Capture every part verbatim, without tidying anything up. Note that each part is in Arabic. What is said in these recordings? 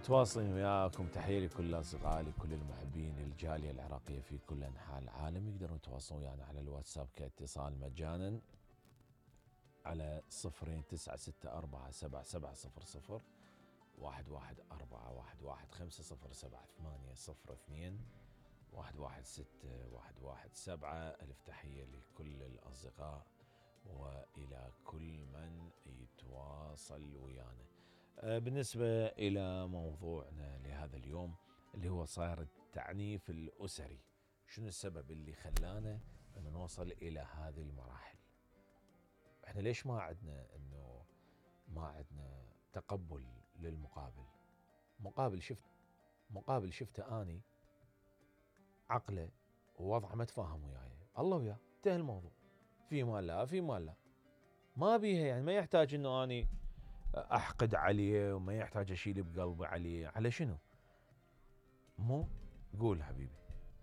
متواصلين وياكم. تحية لكل أصدقائي لكل المحبين الجالية العراقية في كل أنحاء العالم. يقدرون يتواصلون ويانا على الواتساب كاتصال مجانا على صفرين تسعة ستة أربعة سبعة سبعة صفر صفر واحد واحد أربعة واحد واحد خمسة صفر سبعة ثمانية صفر اثنين واحد واحد ستة واحد واحد سبعة. ألف تحية لكل الأصدقاء وإلى كل من يتواصل ويانا. بالنسبة إلى موضوعنا لهذا اليوم اللي هو صار التعنيف الأسري، شنو السبب اللي خلانا أن نوصل إلى هذه المراحل؟ إحنا ليش ما عندنا إنه ما عندنا تقبل للمقابل؟ مقابل شفت مقابل شفته أني عقله ووضعه ما تفاهم وياي، الله وياه انتهى الموضوع، في مال لا في مال لا، ما بيها يعني، ما يحتاج إنه أني احقد عليه وما يحتاج اشيل بقلبي عليه. على شنو؟ مو قول حبيبي.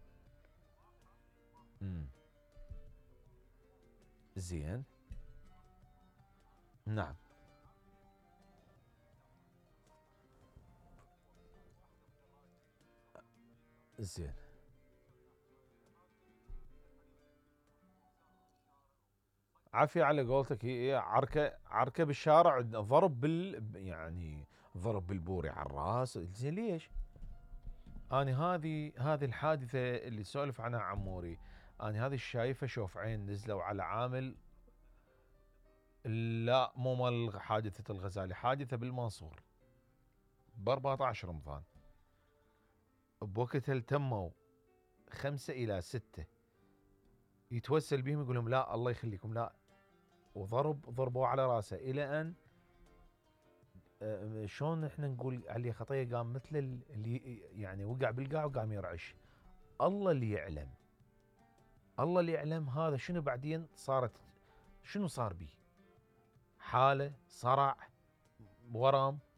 امم زين. نعم. زين. عافية على قولتك، هي عركة عركة بالشارع، ضرب بال يعني ضرب بالبوري على الراس. زين ليش؟ أنا هذه هذه الحادثة اللي سولف عنها عموري، أنا هذه الشايفة شوف عين نزلوا على عامل، لا مو مال حادثة الغزالي، حادثة بالمنصور ب أربعة عشر رمضان. بوقتها التموا خمسة إلى ستة يتوسل بهم يقول لهم لا الله يخليكم لا، وضرب ضربوا على راسه إلى أن شلون احنا نقول عليه خطية، قام مثل اللي يعني وقع بالقاع وقام يرعش. الله اللي يعلم، الله اللي يعلم هذا شنو بعدين صارت، شنو صار بيه، حالة صرع ورم